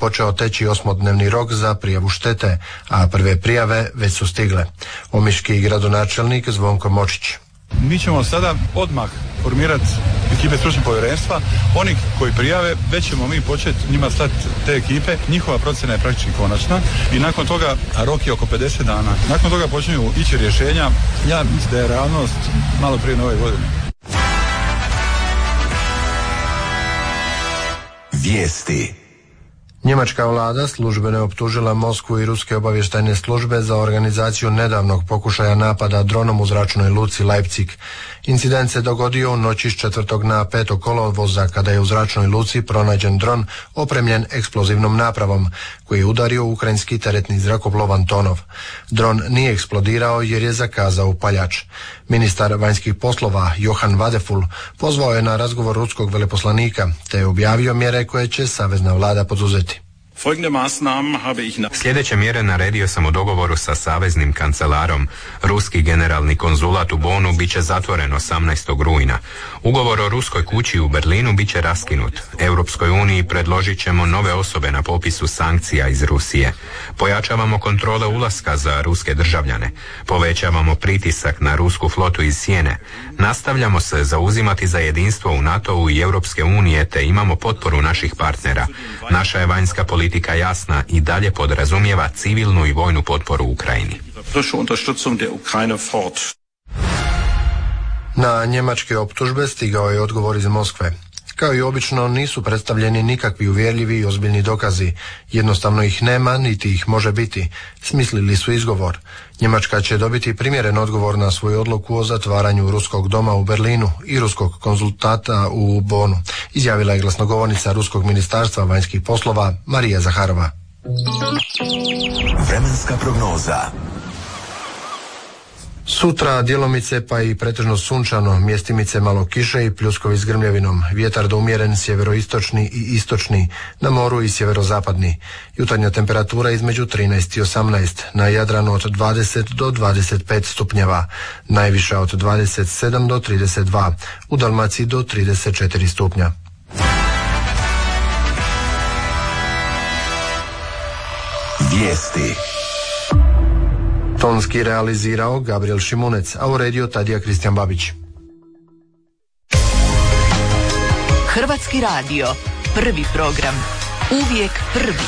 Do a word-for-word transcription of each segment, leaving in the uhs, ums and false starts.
počeo teći osmodnevni rok za prijavu štete, a prve prijave već su stigle. Omiški gradonačelnik Zvonko Močić. Mi ćemo sada odmah formirati ekipe stručnog povjerenstva. Oni koji prijave, već ćemo mi početi njima slati te ekipe. Njihova procjena je praktički konačna i nakon toga, a rok je oko pedeset dana, nakon toga počinju ići rješenja. Ja mislim da je realnost malo prije nove godine. Vijesti. Njemačka vlada službeno je optužila Moskvu i ruske obavještajne službe za organizaciju nedavnog pokušaja napada dronom u zračnoj luci Leipzig. Incident se dogodio u noći s četvrtog na petog kolovoza kada je u zračnoj luci pronađen dron opremljen eksplozivnom napravom koji je udario ukrajinski teretni zrakoplov Antonov. Dron nije eksplodirao jer je zakazao upaljač. Ministar vanjskih poslova Johan Vadeful pozvao je na razgovor ruskog veleposlanika te je objavio mjere koje će savezna vlada poduzeti. Sljedeće mjere naredio sam u dogovoru sa saveznim kancelarom. Ruski generalni konzulat u Bonu bit će zatvoren osamnaestog rujna. Ugovor o ruskoj kući u Berlinu bit će raskinut. Europskoj uniji predložit ćemo nove osobe na popisu sankcija iz Rusije. Pojačavamo kontrole ulaska za ruske državljane. Povećavamo pritisak na rusku flotu iz Sjene. Nastavljamo se zauzimati za jedinstvo u NATO-u i Europske unije te imamo potporu naših partnera. Naša je vanjska politika jasna i dalje podrazumijeva civilnu i vojnu potporu Ukrajini. Na njemačke optužbe stigao je odgovor iz Moskve. Kao i obično nisu predstavljeni nikakvi uvjerljivi i ozbiljni dokazi. Jednostavno ih nema, niti ih može biti. Smislili su izgovor. Njemačka će dobiti primjeren odgovor na svoju odluku o zatvaranju ruskog doma u Berlinu i ruskog konzultata u Bonu, izjavila je glasnogovornica Ruskog ministarstva vanjskih poslova Marija Zaharova. Vremenska prognoza. Sutra djelomice pa i pretežno sunčano, mjestimice malo kiše i pljuskovi s grmljavinom, vjetar do umjeren sjeveroistočni i istočni, na moru i sjeverozapadni. Jutarnja temperatura između trinaest i osamnaest, na Jadranu od dvadeset do dvadeset pet stupnjeva, najviša od dvadeset sedam do trideset dva, u Dalmaciji do trideset četiri stupnja. Vijesti. Tonski realizirao Gabriel Šimunec, a uredio Tadija Kristijan Babić. Hrvatski radio, prvi program, uvijek prvi.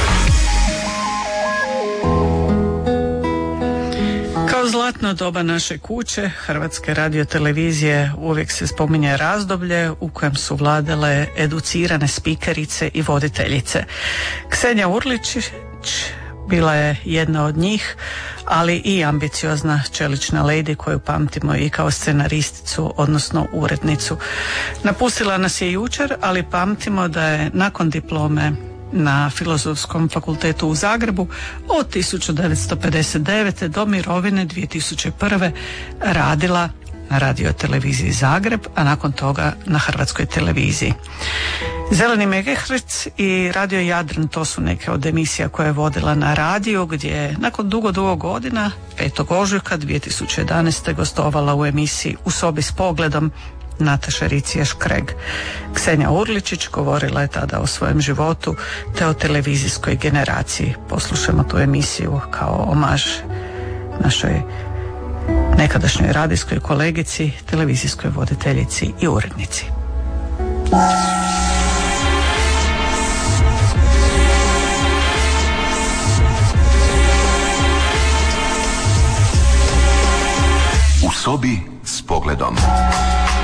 Kao zlatno doba naše kuće, Hrvatske radiotelevizije, uvijek se spominje razdoblje u kojem su vladale educirane spikerice i voditeljice. Ksenija Urličić bila je jedna od njih, ali i ambiciozna čelična lady koju pamtimo i kao scenaristicu, odnosno urednicu. Napustila nas je jučer, ali pamtimo da je nakon diplome na Filozofskom fakultetu u Zagrebu od tisuću devetsto pedeset devete do mirovine dvije tisuće prve radila na radioteleviziji Zagreb, a nakon toga na Hrvatskoj televiziji. Zeleni megaherc i Radio Jadran, to su neke od emisija koje je vodila na radiju, gdje je nakon dugo, dugo godina, petog ožujka dvije tisuće jedanaeste gostovala u emisiji U sobi s pogledom Nataša Ricijaš-Kreg. Ksenija Urličić govorila je tada o svojem životu te o televizijskoj generaciji. Poslušajmo tu emisiju kao omaž našoj nekadašnjoj radijskoj kolegici, televizijskoj voditeljici i urednici. U sobi s pogledom.